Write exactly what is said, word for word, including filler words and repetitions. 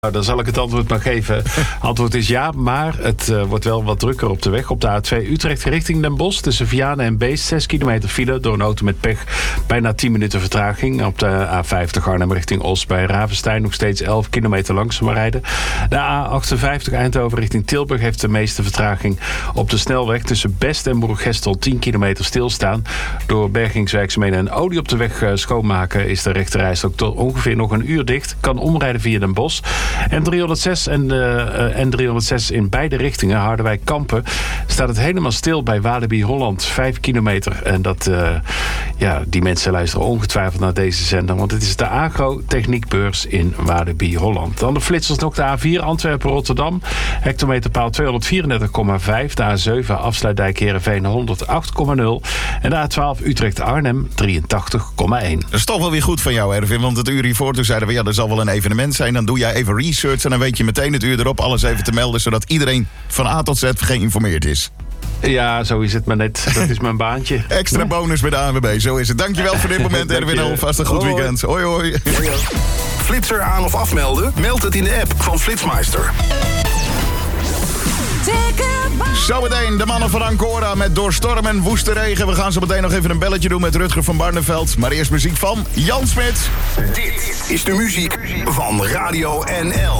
Nou, dan zal ik het antwoord maar geven. Antwoord is ja, maar het uh, wordt wel wat drukker op de weg. Op de A twee Utrecht richting Den Bosch. Tussen Vianen en Beest. zes kilometer file door een auto met pech. Bijna tien minuten vertraging. Op de A vijftig Arnhem richting Os bij Ravenstein. Nog steeds elf kilometer langzaam rijden. De A achtenvijftig Eindhoven richting Tilburg heeft de meeste vertraging. Op de snelweg tussen Best en Moergestel tien kilometer stilstaan. Door bergingswerkzaamheden en olie op de weg uh, schoonmaken is de rechterrijstrook tot ongeveer nog een uur dicht. Kan omrijden via Den Bosch. N driehonderdzes en uh, N driehonderdzes in beide richtingen, Harderwijk-Kampen, staat het helemaal stil bij Walibi Holland. Vijf kilometer. En dat, uh, ja, die mensen luisteren ongetwijfeld naar deze zender, want het is de Agro-techniekbeurs in Walibi Holland. Dan de flitsers nog, de A vier Antwerpen-Rotterdam. Hectometerpaal tweehonderdvierendertig komma vijf. De A zeven Afsluitdijk Heerenveen honderdacht komma nul. En de A twaalf Utrecht-Arnhem drieëntachtig komma één. Dat is toch wel weer goed van jou, Erwin, want het uur hiervoor toen zeiden we, ja, er zal wel een evenement zijn. Dan doe jij even research en dan weet je meteen het uur erop alles even te melden, zodat iedereen van A tot Z geïnformeerd is. Ja, zo is het maar net. Dat is mijn baantje. Extra bonus bij de A N W B, zo is het. Dankjewel voor dit moment, Erwin. Alvast een goed weekend. Hoi, hoi. Flitser aan of afmelden? Meld het in de app van Flitsmeister. Zometeen de mannen van Ancora met door storm en woeste regen. We gaan zo meteen nog even een belletje doen met Rutger van Barneveld. Maar eerst muziek van Jan Smit. Dit is de muziek van Radio N L.